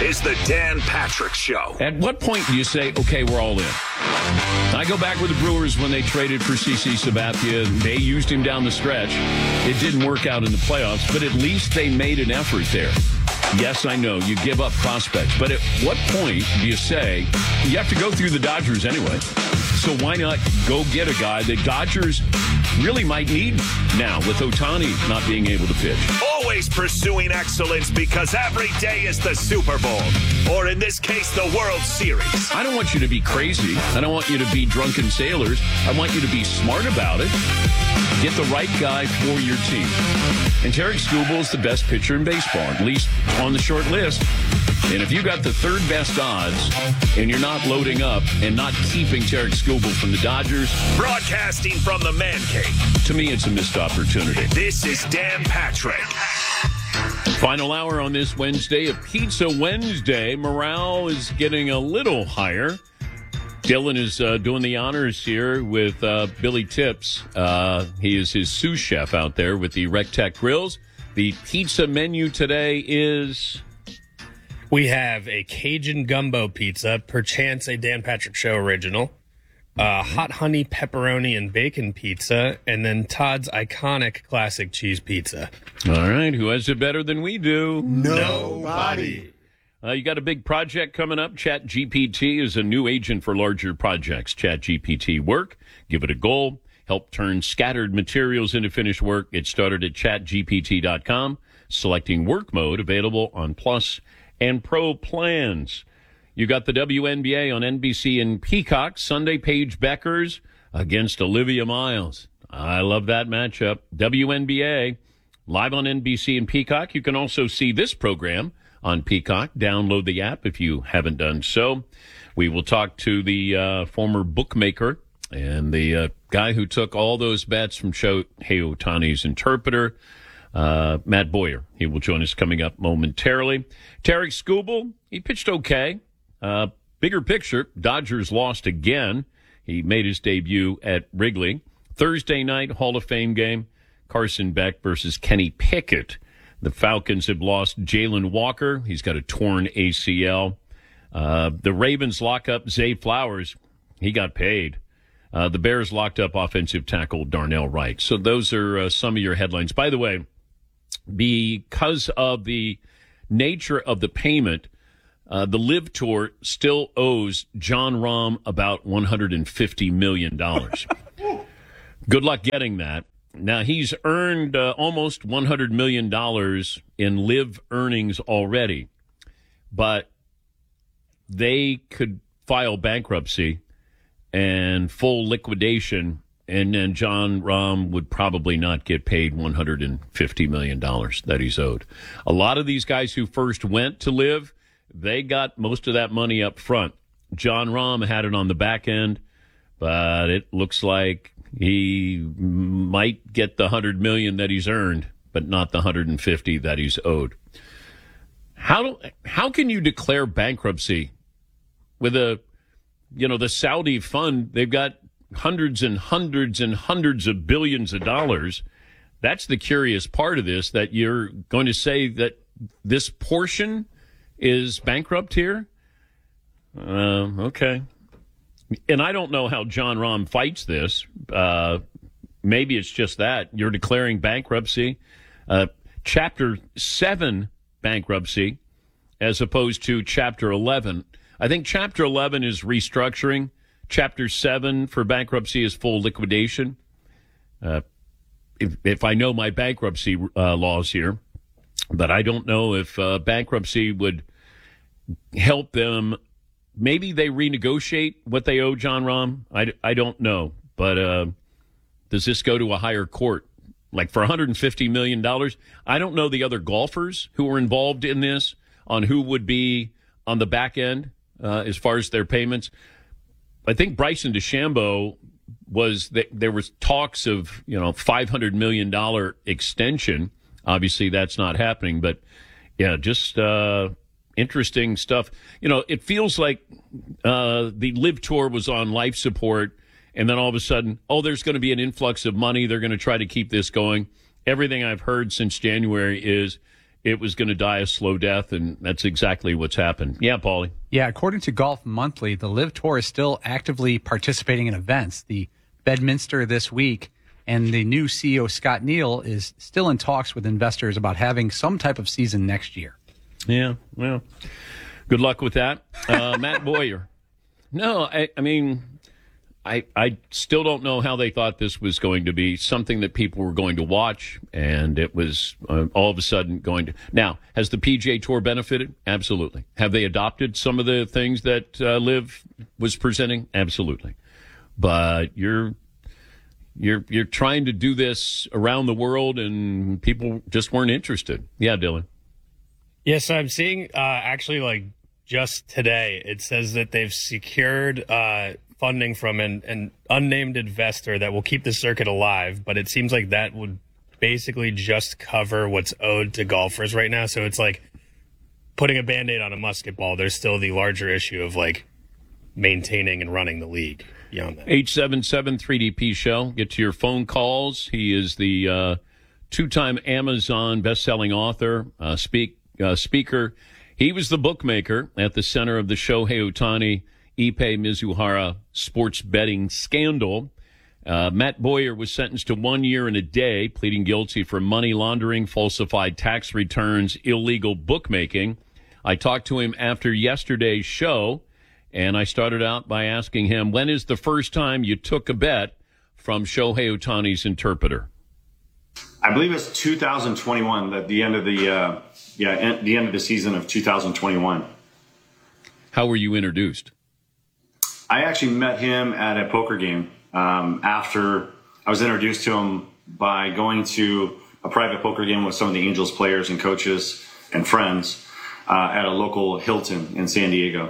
is the Dan Patrick Show. At what point do you say, okay, we're all in? I go back with the Brewers when they traded for CC Sabathia. They used him down the stretch. It didn't work out in the playoffs, but at least they made an effort there. Yes, I know, you give up prospects, but at what point do you say, you have to go through the Dodgers anyway, so why not go get a guy that Dodgers really might need now with Ohtani not being able to pitch? Always pursuing excellence because every day is the Super Bowl, or in this case, the World Series. I don't want you to be crazy. I don't want you to be drunken sailors. I want you to be smart about it. Get the right guy for your team. And Tarik Skubal is the best pitcher in baseball, at least on the short list. And if you got the third best odds and you're not loading up and not keeping Tarik Skubal from the Dodgers, broadcasting from the Man Cave, to me it's a missed opportunity. This is Dan Patrick. Final hour on this Wednesday, a Pizza Wednesday. Morale is getting a little higher. Dylan is doing the honors here with Billy Tips. He is his sous chef out there with the Rectech Grills. The pizza menu today is... We have a Cajun gumbo pizza, perchance a Dan Patrick Show original, hot honey pepperoni and bacon pizza, and then Todd's iconic classic cheese pizza. All right, who has it better than we do? Nobody. You got a big project coming up. ChatGPT is a new agent for larger projects. ChatGPT Work. Give it a goal. Help turn scattered materials into finished work. Get started at chatgpt.com. Selecting work mode, available on Plus and Pro plans. You got the WNBA on NBC and Peacock. Sunday, Paige Beckers against Olivia Miles. I love that matchup. WNBA live on NBC and Peacock. You can also see this program on Peacock. Download the app if you haven't done so. We will talk to the former bookmaker and the guy who took all those bets from Shohei Ohtani's interpreter, Matt Boyer. He will join us coming up momentarily. Tarik Skubal, he pitched okay. Bigger picture, Dodgers lost again. He made his debut at Wrigley. Thursday night Hall of Fame game, Carson Beck versus Kenny Pickett. The Falcons have lost Jalen Walker. He's got a torn ACL. The Ravens lock up Zay Flowers. He got paid. The Bears locked up offensive tackle Darnell Wright. So those are some of your headlines. By the way, because of the nature of the payment, the Live Tour still owes Jon Rahm about $150 million. Good luck getting that. Now, he's earned almost $100 million in live earnings already, but they could file bankruptcy and full liquidation, and then Jon Rahm would probably not get paid $150 million that he's owed. A lot of these guys who first went to live, they got most of that money up front. Jon Rahm had it on the back end, but it looks like he might get the $100 million that he's earned, but not the $150 that he's owed. How can you declare bankruptcy with the Saudi fund? They've got hundreds and hundreds and hundreds of billions of dollars. That's the curious part of this, that you're going to say that this portion is bankrupt here? Okay. And I don't know how Jon Rahm fights this. Maybe it's just that. You're declaring bankruptcy, Chapter 7 bankruptcy, as opposed to Chapter 11. I think Chapter 11 is restructuring. Chapter 7 for bankruptcy is full liquidation. If I know my bankruptcy laws here, but I don't know if bankruptcy would help them. Maybe they renegotiate what they owe Jon Rahm. I don't know. But does this go to a higher court? Like for $150 million? I don't know the other golfers who were involved in this, on who would be on the back end as far as their payments. I think Bryson DeChambeau there was talks of, $500 million extension. Obviously, that's not happening. But, yeah, just interesting stuff. It feels like the Live Tour was on life support, and then all of a sudden, there's going to be an influx of money. They're going to try to keep this going. Everything I've heard since January is it was going to die a slow death, and that's exactly what's happened. Yeah, Paulie. Yeah, according to Golf Monthly, the LIV Tour is still actively participating in events. The Bedminster this week, and the new CEO, Scott Neal, is still in talks with investors about having some type of season next year. Yeah, well, good luck with that. Matt Boyer. No, I mean, I still don't know how they thought this was going to be something that people were going to watch, and it was all of a sudden going to. Now, has the PGA Tour benefited? Absolutely. Have they adopted some of the things that LIV was presenting? Absolutely. But you're trying to do this around the world, and people just weren't interested. Yeah, Dylan. Yes, I'm seeing actually like just today, it says that they've secured funding from an unnamed investor that will keep the circuit alive, but it seems like that would basically just cover what's owed to golfers right now. So it's like putting a Band-Aid on a musket ball. There's still the larger issue of like maintaining and running the league beyond that. 877-3DP show. Get to your phone calls. He is the two-time Amazon best-selling author, speaker. He was the bookmaker at the center of the Shohei Ohtani Ippei Mizuhara sports betting scandal. Matt Boyer was sentenced to 1 year and a day, pleading guilty for money laundering, falsified tax returns, illegal bookmaking. I talked to him after yesterday's show, and I started out by asking him, when is the first time you took a bet from Shohei Ohtani's interpreter? I believe it's 2021, at the end of the end of the season of 2021. How were you introduced? I actually met him at a poker game after I was introduced to him by going to a private poker game with some of the Angels players and coaches and friends at a local Hilton in San Diego.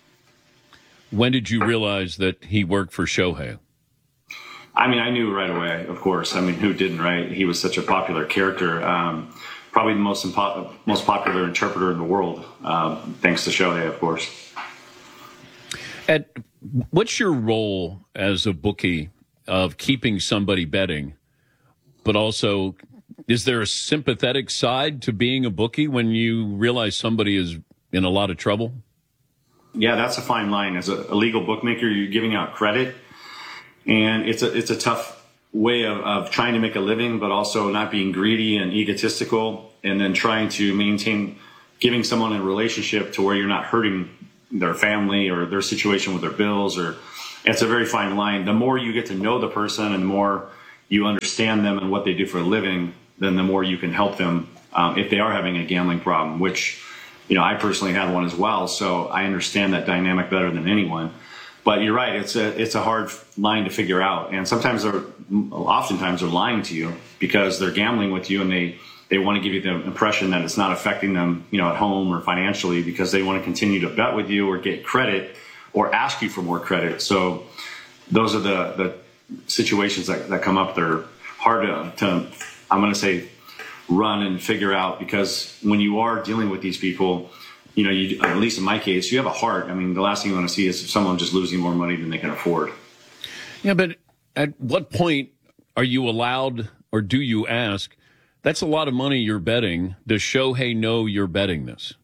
When did you realize that he worked for Shohei? I mean, I knew right away, of course. I mean, who didn't, right? He was such a popular character. Probably the most popular interpreter in the world, thanks to Shohei, of course. What's your role as a bookie of keeping somebody betting, but also is there a sympathetic side to being a bookie when you realize somebody is in a lot of trouble? Yeah, that's a fine line. As a legal bookmaker, you're giving out credit, and it's a tough way of trying to make a living, but also not being greedy and egotistical, and then trying to maintain giving someone a relationship to where you're not hurting their family or their situation with their bills. Or it's a very fine line. The more you get to know the person and the more you understand them and what they do for a living, then the more you can help them if they are having a gambling problem, which, you know, I personally had one as well. So I understand that dynamic better than anyone. But you're right. It's a hard line to figure out. And oftentimes they're lying to you because they're gambling with you, and they want to give you the impression that it's not affecting them, you know, at home or financially, because they want to continue to bet with you or get credit or ask you for more credit. So those are the situations that come up. They're hard to I'm going to say, run and figure out, because when you are dealing with these people, you know, at least in my case, you have a heart. I mean, the last thing you want to see is someone just losing more money than they can afford. Yeah, but at what point are you allowed, or do you ask, that's a lot of money you're betting. Does Shohei know you're betting this?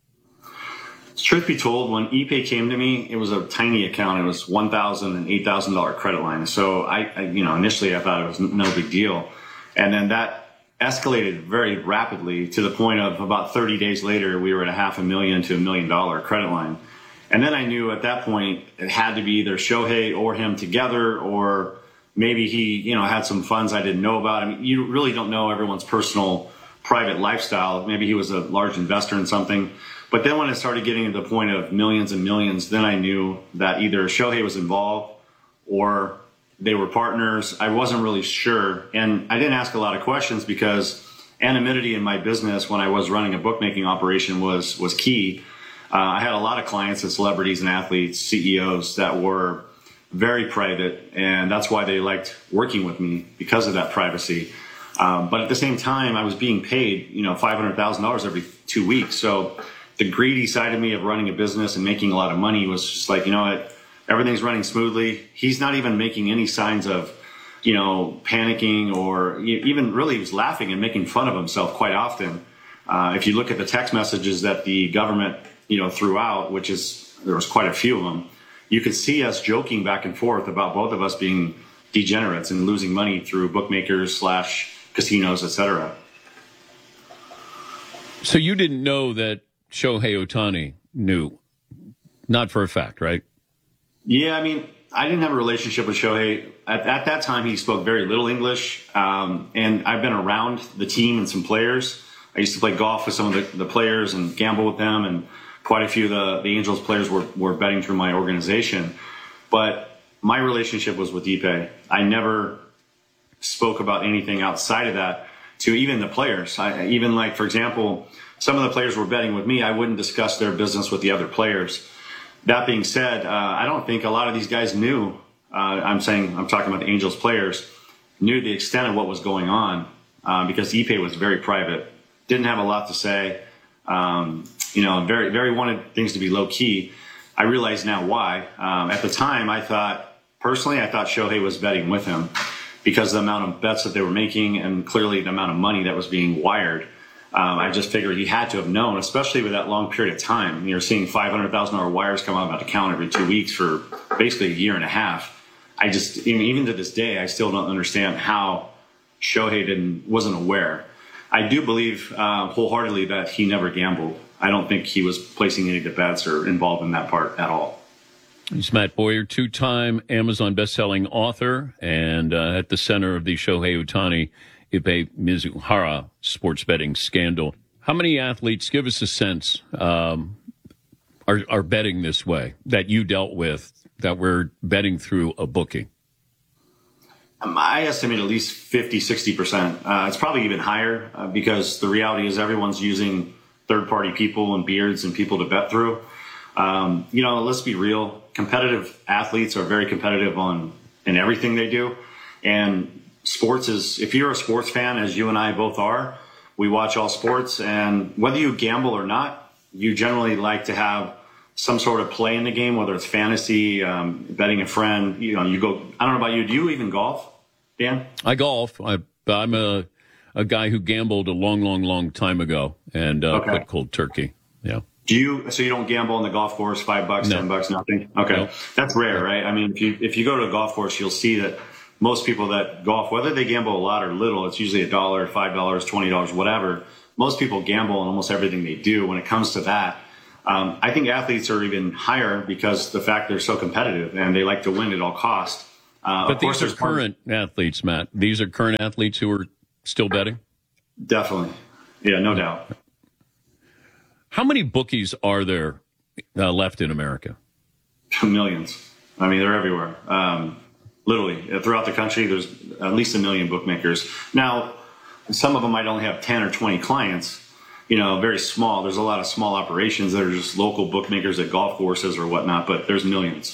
Truth be told, when Ippei came to me, it was a tiny account. It was $1,000 and $8,000 credit line. So I initially I thought it was no big deal. And then that escalated very rapidly to the point of about 30 days later, we were at $500,000 to $1 million credit line. And then I knew at that point it had to be either Shohei or him together, or maybe he, had some funds I didn't know about. I mean, you really don't know everyone's personal, private lifestyle. Maybe he was a large investor in something. But then when it started getting to the point of millions and millions, then I knew that either Shohei was involved or they were partners. I wasn't really sure. And I didn't ask a lot of questions because anonymity in my business when I was running a bookmaking operation was key. I had a lot of clients and celebrities and athletes, CEOs that were very private, and that's why they liked working with me, because of that privacy. But at the same time, I was being paid, $500,000 every 2 weeks. So the greedy side of me of running a business and making a lot of money was just like, everything's running smoothly. He's not even making any signs of, panicking, or even really he was laughing and making fun of himself quite often. If you look at the text messages that the government, threw out, there was quite a few of them, you could see us joking back and forth about both of us being degenerates and losing money through bookmakers / casinos, etc. So you didn't know that Shohei Ohtani knew, not for a fact, right? Yeah, I mean, I didn't have a relationship with Shohei. At that time, he spoke very little English, and I've been around the team and some players. I used to play golf with some of the players and gamble with them, and quite a few of the Angels players were betting through my organization. But my relationship was with Ipe. I never spoke about anything outside of that to even the players. For example, some of the players were betting with me. I wouldn't discuss their business with the other players. That being said, I don't think a lot of these guys knew. I'm talking about the Angels players, knew the extent of what was going on because Ipe was very private, didn't have a lot to say. Very, very wanted things to be low key. I realize now why. At the time, I thought Shohei was betting with him because of the amount of bets that they were making and clearly the amount of money that was being wired. I just figured he had to have known, especially with that long period of time. You're seeing $500,000 wires come out of that account every 2 weeks for basically a year and a half. Even to this day, I still don't understand how Shohei wasn't aware. I do believe wholeheartedly that he never gambled. I don't think he was placing any bets or involved in that part at all. He's Matt Boyer, two-time Amazon best-selling author, and at the center of the Shohei Ohtani Ipe Mizuhara sports betting scandal. How many athletes, give us a sense, are betting this way that you dealt with, that were betting through a bookie? I estimate at least 50, 60%. It's probably even higher because the reality is everyone's using third-party people and beards and people to bet through. Let's be real. Competitive athletes are very competitive in everything they do. And sports if you're a sports fan, as you and I both are, we watch all sports. And whether you gamble or not, you generally like to have some sort of play in the game, whether it's fantasy, betting a friend. You go. I don't know about you. Do you even golf, Dan? I golf. I'm a guy who gambled a long, long, long time ago and quit cold turkey. Yeah. So you don't gamble on the golf course, $5, No. $10, nothing? Okay. No. That's rare, right? I mean, if you go to a golf course, you'll see that most people that golf, whether they gamble a lot or little, it's usually $1, $5, $20, whatever. Most people gamble on almost everything they do when it comes to that. I think athletes are even higher because the fact they're so competitive and they like to win at all costs. But these are current athletes, Matt. These are current athletes who are still betting? Definitely. Yeah, no doubt. How many bookies are there left in America? Millions. I mean, they're everywhere. Literally, throughout the country, there's at least 1 million bookmakers. Now, some of them might only have 10 or 20 clients, very small. There's a lot of small operations that are just local bookmakers at golf courses or whatnot, but there's millions.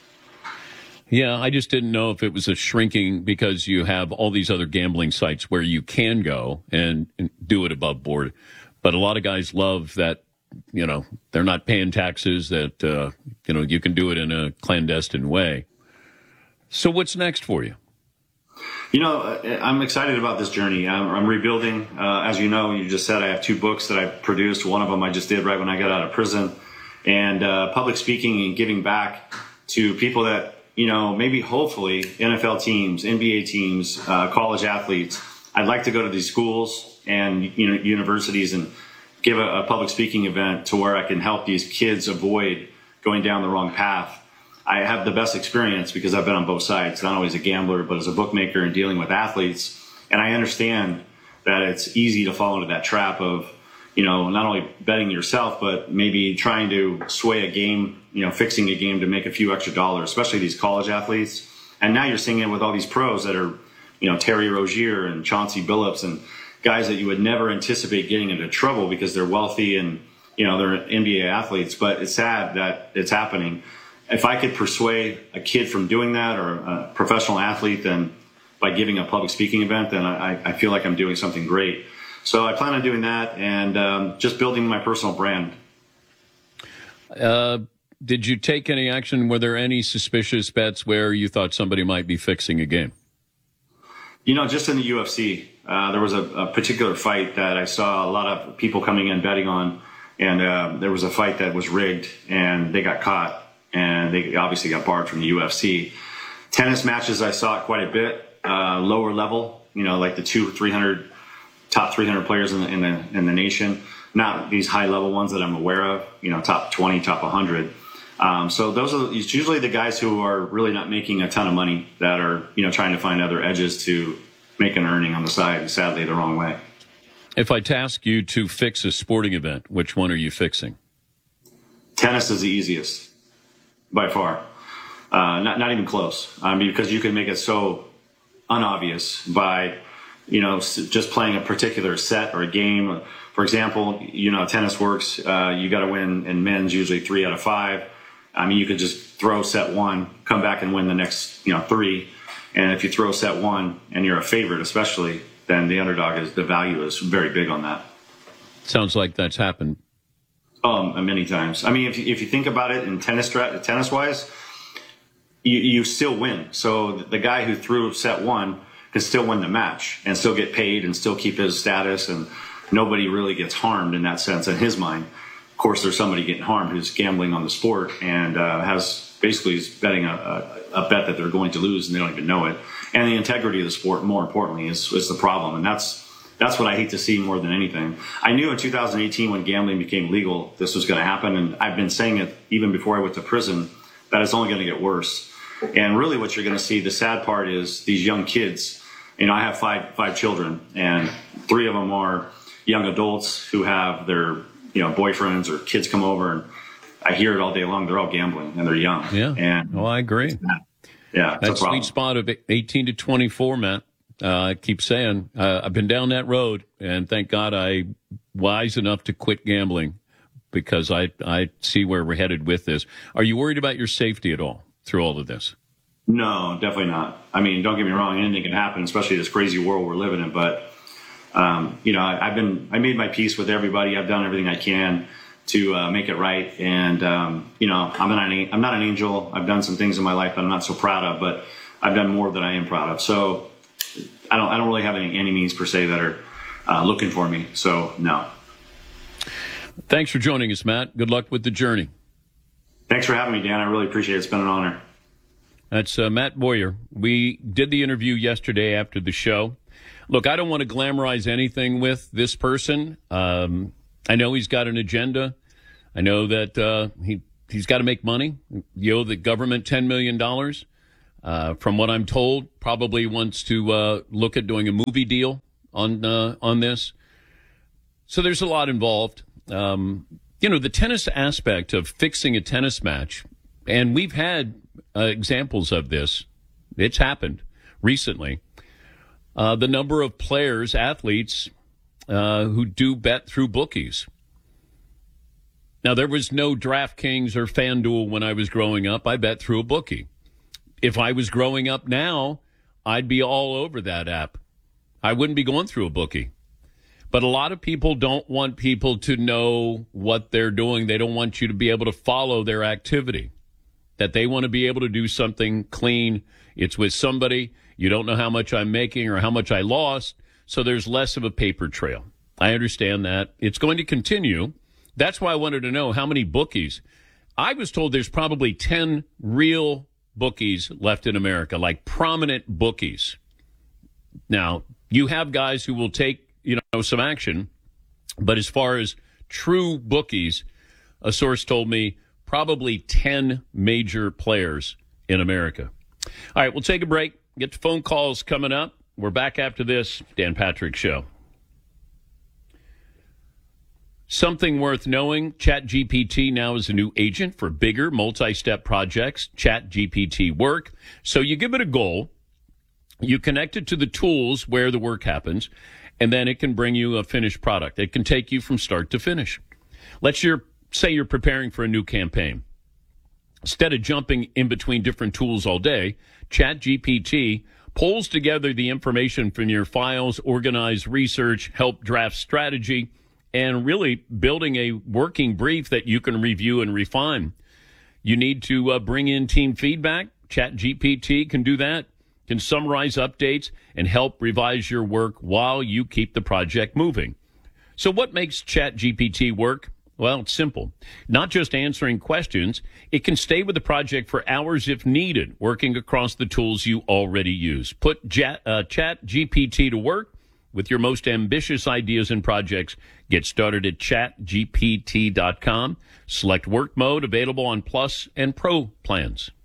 Yeah, I just didn't know if it was a shrinking because you have all these other gambling sites where you can go and do it above board. But a lot of guys love that, they're not paying taxes, that, you can do it in a clandestine way. So what's next for you? I'm excited about this journey. I'm rebuilding. As you know, you just said I have 2 books that I produced. One of them I just did right when I got out of prison. And public speaking and giving back to people that, maybe hopefully NFL teams, NBA teams, college athletes. I'd like to go to these schools and universities and give a public speaking event to where I can help these kids avoid going down the wrong path. I have the best experience because I've been on both sides, not only as a gambler, but as a bookmaker and dealing with athletes. And I understand that it's easy to fall into that trap of, not only betting yourself, but maybe trying to sway a game, fixing a game to make a few extra dollars, especially these college athletes. And now you're seeing it with all these pros that are, Terry Rozier and Chauncey Billups and guys that you would never anticipate getting into trouble because they're wealthy and, they're NBA athletes. But it's sad that it's happening. If I could persuade a kid from doing that or a professional athlete, then by giving a public speaking event, then I feel like I'm doing something great. So I plan on doing that and just building my personal brand. Did you take any action? Were there any suspicious bets where you thought somebody might be fixing a game? Just in the UFC, there was a particular fight that I saw a lot of people coming in betting on, and there was a fight that was rigged, and they got caught, and they obviously got barred from the UFC. Tennis matches, I saw it quite a bit, lower level, like the top 300 players in the nation, not these high level ones that I'm aware of, top 20, top 100. So those are usually the guys who are really not making a ton of money that are, trying to find other edges to make an earning on the side, sadly, the wrong way. If I task you to fix a sporting event, which one are you fixing? Tennis is the easiest, by far. Not even close. Because you can make it so unobvious by, just playing a particular set or a game. For example, tennis works. You got to win in men's usually 3 out of 5. You could just throw set 1, come back and win the next, 3. And if you throw set 1 and you're a favorite, especially, then the the value is very big on that. Sounds like that's happened. Many times. If you think about it in tennis wise, you still win. So the guy who threw set 1 can still win the match and still get paid and still keep his status, and nobody really gets harmed in that sense in his mind. Of course, there's somebody getting harmed who's gambling on the sport and is betting a bet that they're going to lose and they don't even know it. And the integrity of the sport, more importantly, is the problem. And that's what I hate to see more than anything. I knew in 2018 when gambling became legal, this was going to happen. And I've been saying it even before I went to prison, that it's only going to get worse. And really what you're going to see, the sad part is these young kids. I have five children, and 3 of them are young adults who have their boyfriends or kids come over, and I hear it all day long. They're all gambling, and they're young. Yeah. And I agree. Yeah, that sweet spot of 18 to 24, Matt. I keep saying I've been down that road, and thank God I'm wise enough to quit gambling because I see where we're headed with this. Are you worried about your safety at all through all of this? No, definitely not. Don't get me wrong. Anything can happen, especially this crazy world we're living in. But I made my peace with everybody. I've done everything I can to make it right. And I'm not an angel. I've done some things in my life that I'm not so proud of, but I've done more than I am proud of. So I don't really have any enemies per se that are looking for me. So no. Thanks for joining us, Matt. Good luck with the journey. Thanks for having me, Dan. I really appreciate it. It's been an honor. That's Matt Boyer. We did the interview yesterday after the show. Look, I don't want to glamorize anything with this person. I know he's got an agenda. I know that he's got to make money. You owe the government $10 million. From what I'm told, probably wants to look at doing a movie deal on this. So there's a lot involved. The tennis aspect of fixing a tennis match, and we've had examples of this. It's happened recently. The number of players, athletes, who do bet through bookies. Now, there was no DraftKings or FanDuel when I was growing up. I bet through a bookie. If I was growing up now, I'd be all over that app. I wouldn't be going through a bookie. But a lot of people don't want people to know what they're doing. They don't want you to be able to follow their activity. That they want to be able to do something clean. It's with somebody. You don't know how much I'm making or how much I lost. So there's less of a paper trail. I understand that. It's going to continue. That's why I wanted to know how many bookies. I was told there's probably 10 real bookies left in America, like prominent bookies. Now, you have guys who will take, some action. But as far as true bookies, a source told me probably 10 major players in America. All right, we'll take a break. Get to phone calls coming up. We're back after this Dan Patrick Show. Something worth knowing, ChatGPT now is a new agent for bigger multi-step projects, ChatGPT Work. So you give it a goal, you connect it to the tools where the work happens, and then it can bring you a finished product. It can take you from start to finish. Let's say you're preparing for a new campaign. Instead of jumping in between different tools all day, ChatGPT pulls together the information from your files, organize research, help draft strategy, and really building a working brief that you can review and refine. You need to bring in team feedback. ChatGPT can do that. can summarize updates and help revise your work while you keep the project moving. So what makes ChatGPT work? Well, it's simple. Not just answering questions, it can stay with the project for hours if needed, working across the tools you already use. Put ChatGPT to work with your most ambitious ideas and projects. Get started at chatgpt.com. Select work mode, available on Plus and Pro plans.